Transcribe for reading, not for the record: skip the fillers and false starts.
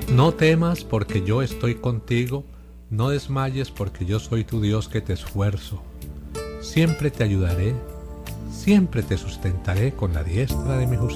No temas porque yo estoy contigo, no desmayes porque yo soy tu Dios que te esfuerzo. Siempre te ayudaré, siempre te sustentaré con la diestra de mi justicia.